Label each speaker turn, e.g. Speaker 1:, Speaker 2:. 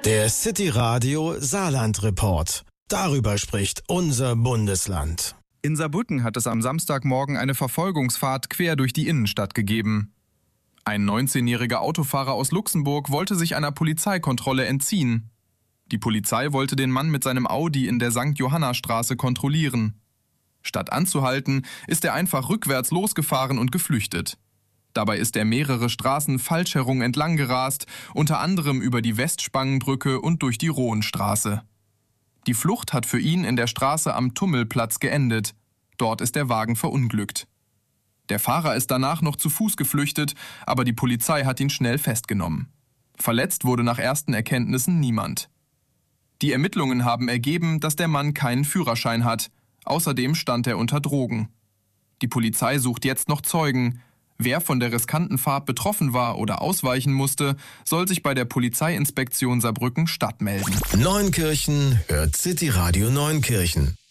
Speaker 1: Der City Radio Saarland Report. Darüber spricht unser Bundesland.
Speaker 2: In Saarbrücken hat es am Samstagmorgen eine Verfolgungsfahrt quer durch die Innenstadt gegeben. Ein 19-jähriger Autofahrer aus Luxemburg wollte sich einer Polizeikontrolle entziehen. Die Polizei wollte den Mann mit seinem Audi in der St. Johanna-Straße kontrollieren. Statt anzuhalten, ist er einfach rückwärts losgefahren und geflüchtet. Dabei ist er mehrere Straßen falsch herum entlang gerast, unter anderem über die Westspangenbrücke und durch die Rohenstraße. Die Flucht hat für ihn in der Straße am Tummelplatz geendet. Dort ist der Wagen verunglückt. Der Fahrer ist danach noch zu Fuß geflüchtet, aber die Polizei hat ihn schnell festgenommen. Verletzt wurde nach ersten Erkenntnissen niemand. Die Ermittlungen haben ergeben, dass der Mann keinen Führerschein hat. Außerdem stand er unter Drogen. Die Polizei sucht jetzt noch Zeugen. Wer von der riskanten Fahrt betroffen war oder ausweichen musste, soll sich bei der Polizeiinspektion Saarbrücken Stadt melden.
Speaker 1: Neunkirchen hört City Radio Neunkirchen.